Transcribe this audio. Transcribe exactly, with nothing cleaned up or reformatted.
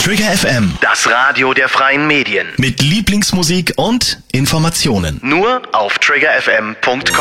Trigger F M, Das Radio der freien Medien. mit Lieblingsmusik und Informationen. Nur auf trigger f m punkt com.